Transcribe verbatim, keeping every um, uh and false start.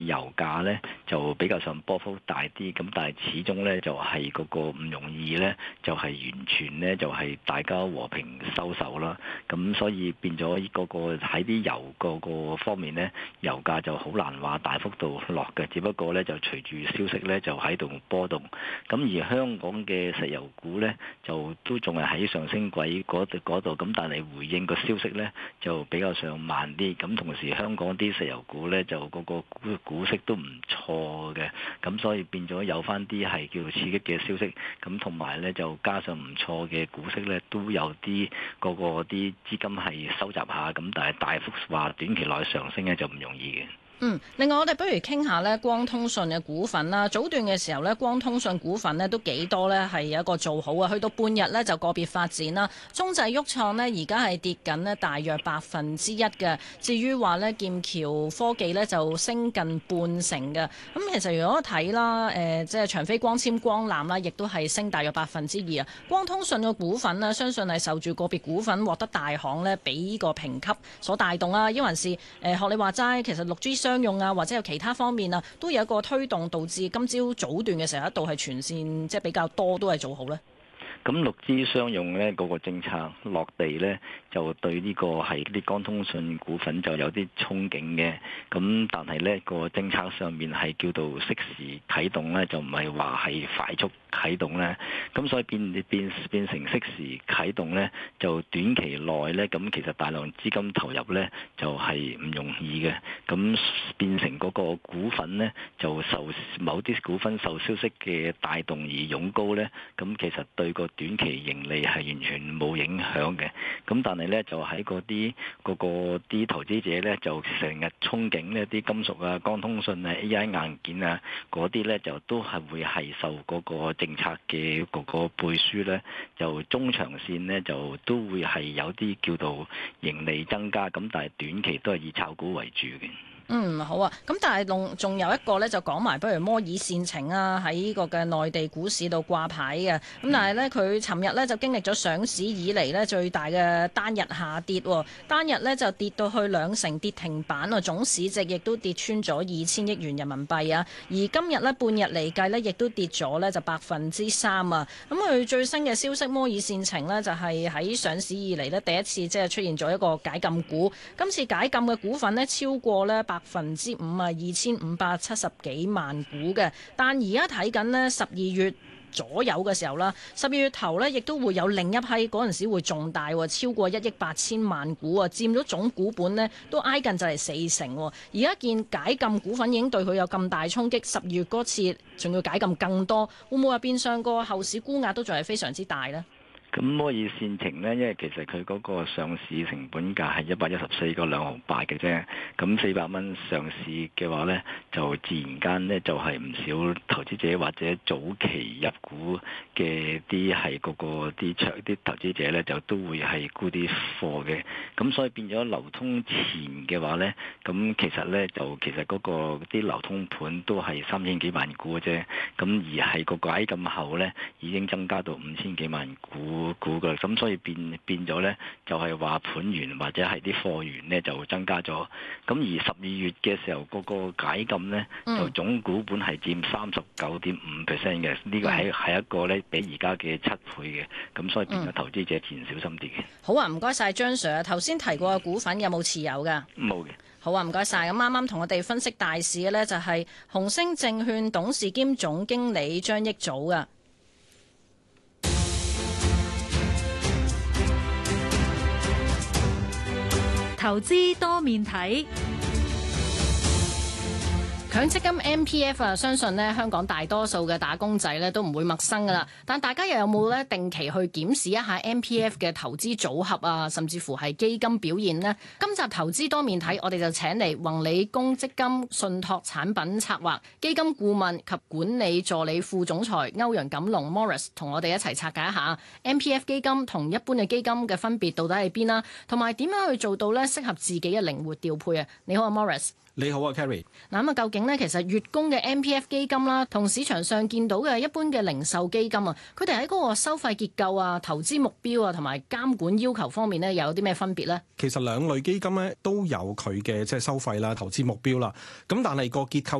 油價咧就比較上波幅大啲，咁但係始終咧就係嗰個唔容易咧，就係完全咧就係大家和平收手啦。咁所以變咗嗰個喺啲油嗰個方面咧，油價就好難話大幅度落嘅，只不過咧就隨住消息咧就喺度波動。咁而香港嘅石油股咧就都仲係喺上升軌嗰度嗰度，咁但係回應個消息咧就比較上慢啲。咁同時香港啲石油股咧就嗰個股股息都唔錯嘅，咁所以變咗有翻啲係叫做刺激嘅消息，咁同埋咧就加上唔錯嘅股息咧，都有啲個個啲資金係收集下，咁但係大幅話短期內上升咧就唔容易嘅。 嗯，另外我哋不如傾下咧光通訊嘅股份啦。早段嘅時候咧，光通訊股份咧都幾多咧係有一個做好啊，去到半日咧就個別發展啦。中製旭創呢而家係跌緊呢大約百分之一嘅。至於話咧劍橋科技咧就升近半成嘅。咁其實如果睇啦，誒、呃、即係長飛光纖光纜啦，亦都係升大約百分之二啊。光通訊嘅股份呢，相信係受住個別股份獲得大行咧俾呢個評級所帶動啊。因為是誒學你話齋，其實六 G 商用啊，或者有其他方面啊，都有一個推動，導致今朝早段嘅時候一度係全線即係比較多都係做好咧。 咁六 G 商用咧嗰個政策落地咧，就對呢個係啲光通訊股份就有啲憧憬嘅。咁但係咧個政策上面係叫做適時啟動咧，就唔係話係快速啟動咧。咁所以變變變成適時啟動咧，就短期內咧，咁其實大量資金投入咧就係唔容易嘅。咁變成嗰個股份咧就受某啲股份受消息嘅帶動而湧高咧，咁其實對個短期盈利係完全冇影響嘅。咁但係咧就喺嗰啲嗰個啲投資者咧就成日憧憬呢啲金屬啊、光通訊啊、A I 硬件啊嗰啲咧就都係會係受嗰個政策嘅嗰個背書咧，就中長線咧就都會係有啲叫做盈利增加，咁但係短期都係以炒股為主嘅。 嗯，好啊。咁但係仲仲有一個咧，就講埋不如摩爾線程啊，喺呢個嘅內地股市度掛牌嘅。咁但係咧，佢尋日咧就經歷咗上市以嚟咧最大嘅單日下跌，單日咧就跌到去兩成跌停板啊，總市值亦都跌穿咗二千億元人民幣啊。而今日咧半日嚟計咧，亦都跌咗咧就百分之三啊。咁佢最新嘅消息，摩爾線程咧就係喺上市以嚟咧第一次即係出現咗一個解禁股。今次解禁嘅股份咧超過咧百分之五啊，二千五百七十幾萬股嘅。但而家睇緊呢，十二月左右嘅時候啦，十二月頭呢亦都會有另一批，嗰陣時會重大喎，超過一億八千萬股啊，佔咗總股本呢都挨近就係四成。而家見解禁股份已經對佢有咁大衝擊，十二月嗰次仲要解禁更多，會唔會話變相個後市沽壓都仲係非常之大呢？ 咁摩爾線程呢，因為其實佢嗰個上市成本價係一百一十四個兩毫八嘅啫，咁四百蚊上市嘅話呢，就自然間呢，就係唔少投資者或者早期入股嘅啲係嗰個啲長啲投資者呢，就都會係沽啲貨嘅，咁所以變咗流通前嘅話呢，咁其實呢，就其實嗰個啲流通盤都係三千幾萬股嘅啫，咁而係個解禁後呢，已經增加到五千幾萬股。股嘅，咁所以變變咗咧，就係話盤源或者係啲貨源咧就增加咗。咁而十二月嘅時候，嗰個解禁咧，就總股本係佔三十九點五 percent 嘅，呢個係係一個咧比而家嘅七倍嘅。咁所以變咗投資者自然小心啲嘅。 好啊，唔該晒張 Sir。頭先提過嘅股份有冇持有㗎？ 冇嘅。 好啊，唔該晒。咁啱啱同我哋分析大市嘅咧，就係紅星證券董事兼總經理張益祖啊。 投資多面睇。 強積金 M P F 啊，相信呢香港大多數嘅打工仔呢都唔會陌生噶啦。但大家又有冇呢定期去檢視一下 M P F 嘅投資組合啊，甚至乎係基金表現呢？今集投資多面睇，我哋就請嚟宏利公積金信託產品策劃基金顧問及管理助理副總裁歐陽錦龍 Morris 同我哋一齊拆解一下 M P F 基金同一般嘅基金嘅分別到底喺邊啦，同埋點樣去做到呢適合自己嘅靈活調配啊？你好啊 ，Morris。 你好啊 ，Carrie。 嗱咁啊，究竟呢？其實月供嘅 M P F 基金啦，同市場上見到嘅一般嘅零售基金啊，佢哋喺嗰個收費結構啊、投資目標啊同埋監管要求方面呢，又有啲咩分別呢？ 其實兩類基金咧都有佢嘅即係收費啦、投資目標啦。咁但係個結構